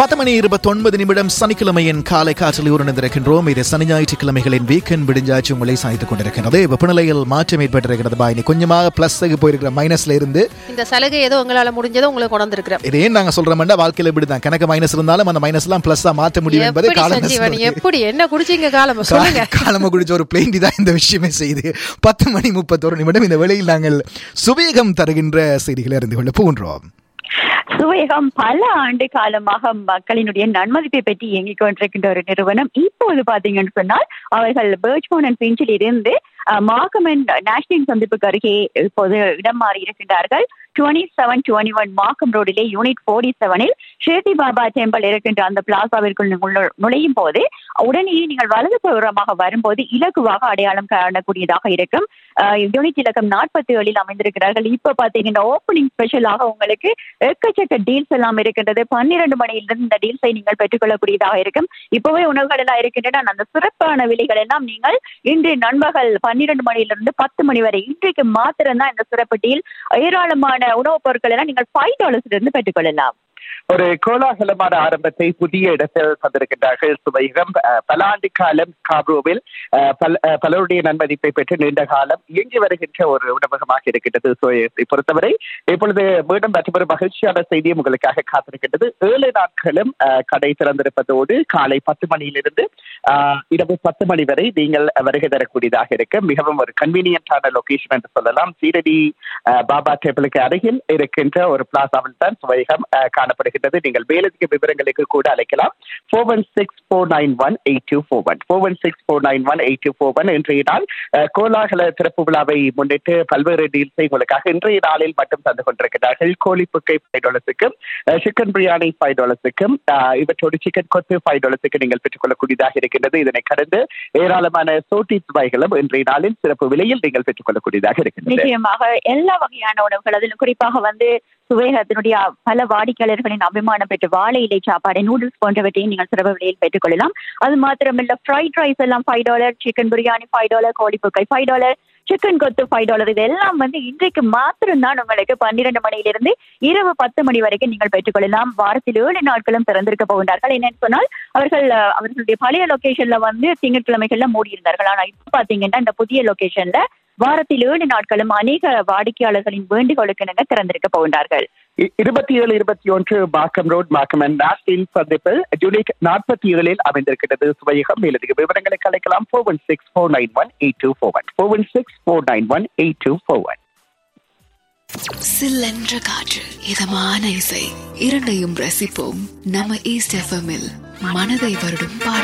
10:29 சனிக்கிழமையின் காலை காற்றில் உருணிருக்கின்றோம். இது சனி ஞாயிற்றுக்கிழமைகளின் வீக்கெண்ட் விடிஞ்சாச்சு உங்களை சாய்த்துக் கொண்டிருக்கின்றது. வெப்பநிலையில் மாற்றம் ஏற்பட்டிருக்கிறது. பாய், கொஞ்சமாக பிளஸ்க்கு போயிருக்கிற மைனஸ்ல இருந்து இந்த சலுகை ஏதோ உங்களால முடிஞ்சதோ உங்களுக்கு கொண்டு இருக்கிறோம். இது ஏன் நாங்க சொல்றோம்னா, வாழ்க்கையில இப்படிதான் கணக்கு மைனஸ் இருந்தாலும் அந்த மைனஸ் எல்லாம் பிளஸ்ஸா மாற்ற முடியும் என்பது காலம். எப்படி என்ன குடிச்சீங்க காலமா சொல்லுங்க. காலமா குடிச்ச ஒரு பிளேண்டி தான் இந்த விஷயமே செய்து. 10:31 இந்த வேளையில் நாங்கள் சுவேகம் தருகின்ற செய்திகளை அறிந்து கொள்ள போகின்றோம். சுவேகம் பல ஆண்டு காலமாக மக்களினுடைய நன்மதிப்பை பற்றி இயங்கிக் கொண்டிருக்கின்ற ஒரு நிறுவனம். இப்போது பாத்தீங்கன்னு சொன்னால் அவர்கள் பர்ச்மவுண்ட் அண்ட் பிஞ்சில் இருந்து மார்க்கம் அண்ட் நேஷனல் சந்திப்புக்கு அருகே இப்போது இடம் மாறி இருக்கின்றார்கள். 2721 மார்க்கம் ரோடிலே யூனிட் 47 ஷேர்டி பாபா டெம்பிள் இருக்கின்ற அந்த பிளாசாவிற்குள் நுழையும் போது உடனே நீங்கள் வலது புறமாக வரும்போது இலகுவாக அடையாளம் காணக்கூடியதாக இருக்கும். யூனிட் இலக்கம் 47 அமைந்திருக்கிறார்கள். இப்ப பாத்தீங்கன்னா ஓப்பனிங் ஸ்பெஷலாக உங்களுக்கு எக்கச்சக்க டீல்ஸ் எல்லாம் இருக்கின்றது. 12 மணியிலிருந்து இந்த டீல்ஸை நீங்கள் பெற்றுக்கொள்ளக்கூடியதாக இருக்கும். இப்பவே உணவுகள் எல்லாம் இருக்கின்றன. அந்த சிறப்பான விலைகள் எல்லாம் நீங்கள் இன்று நண்பகல் 12 மணியிலிருந்து 10 மணி வரை இன்றைக்கு மாத்திரம்தான் இந்த சிறப்பு டீல். ஏராளமான உணவுப் பொருட்கள் எல்லாம் நீங்கள் $5 இருந்து பெற்றுக்கொள்ளலாம். ஒரு கோலாகலமான ஆரம்பத்தை புதிய இடத்தில் தந்திருக்கின்றார்கள் சுவைகம். பல ஆண்டு காலம் காப்ரோவில் பலருடைய நன்மதிப்பை பெற்று நீண்ட காலம் இயங்கி வருகின்ற ஒரு உணவகமாக இருக்கின்றது சுவைகத்தை பொறுத்தவரை. இப்பொழுது மீண்டும் மற்றொரு மகிழ்ச்சியான செய்தியும் உங்களுக்காக காத்திருக்கின்றது. 7 நாட்களும் கடை திறந்திருப்பதோடு காலை 10 மணியிலிருந்து இரவு 10 மணி வரை நீங்கள் வருகை தரக்கூடியதாக இருக்கு. மிகவும் ஒரு கன்வீனியன்டான லொகேஷன் என்று சொல்லலாம். சீரடி பாபா டெம்பிளுக்கு அருகில் இருக்கின்ற ஒரு பிளாசாவில் தான் சுவைகம் காணப்படுகிறது. நீங்கள் மேலதிக விவரங்களுக்கு கூட அழைக்கலாம். 4164918241 4164918241 இன்றைய நாள் கோலாகல திறப்பு விழாவை முன்னிட்டு பல்வேறு டீல்ஸை உங்களுக்காக இன்றைய நாளில் மட்டும் தந்து கொண்டிருக்கிறார்கள். கோழி புக்கை $5க்கும், சிக்கன் பிரியாணி $5க்கும், இவற்றோடு சிக்கன் கொத்து $5க்கு நீங்கள் பெற்றுக்கொள்ளக்கூடியதாக இருக்கின்றது. இதனை கடந்து ஏராளமான சோட்டி சுவைகளும் இன்றைய நாளில் சிறப்பு விலையில் நீங்கள் பெற்றுக்கொள்ளக்கூடியதாக இருக்கின்றது. நிச்சயமாக எல்லா வகையான உணவுகள், அதில் குறிப்பாக சுவேகத்தினுடைய பல வாடிக்கையாளர்களின் அபிமானம் பெற்ற வாழை இலை சாப்பாடு, நூடுல்ஸ் போன்றவற்றையும் நீங்கள் சிறப்பு விலையில் பெற்றுக் கொள்ளலாம். அது மாத்திரமில்ல, ஃப்ரைட் ரைஸ் எல்லாம் $5, சிக்கன் பிரியாணி $5, கோழி புக்கை $5, சிக்கன் கொத்து $5. இதெல்லாம் இன்றைக்கு மாத்திரம்தான் உங்களுக்கு 12 மணியிலிருந்து இரவு 10 மணி வரைக்கும் நீங்கள் பெற்றுக்கொள்ளலாம். வாரத்தில் 7 நாட்களும் திறந்திருக்க போகின்றார்கள். என்னன்னு சொன்னால் அவர்களுடைய பழைய லொகேஷன்ல திங்கட்கிழமைகள்ல மூடியிருந்தார்கள். ஆனா இப்ப பாத்தீங்கன்னா இந்த புதிய லொகேஷன்ல வாரத்தில் 7 நாட்களும் அநேக வாடிக்கையாளர்களின் வேண்டுகோளுக்கு திறந்திருக்க போகின்றார்கள். 27-21 மார்க்கம் ரோட், மார்க்கம் அண்ட் நேஷனல் சந்திப்பில் யூனிட் 47 அமைந்திருக்கிறது சுவையகம். மேலதிக விவரங்களுக்கு அழைக்கலாம். 4164918241 4164918241. சில்லென்ற காற்று, இதமான இசை, இரண்டையும் ரசிப்போம். நம்ம ஈஸ்ட் எஃப்எம்மில் மனதை வருடும் பாடல்.